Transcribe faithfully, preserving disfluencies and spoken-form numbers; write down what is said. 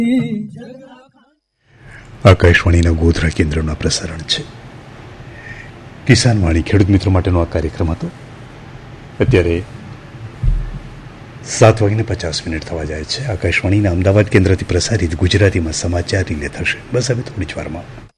આકાશવાણીના ગોધરા કેન્દ્રના પ્રસારણ છે. કિસાન વાણી ખેડૂત મિત્રો માટેનો આ કાર્યક્રમ હતો. અત્યારે સાત વાગીને પચાસ મિનિટ થવા જાય છે. આકાશવાણીના અમદાવાદ કેન્દ્રથી પ્રસારિત ગુજરાતીમાં સમાચાર રીલે થશે. બસ હવે થોડી જ વારમાં.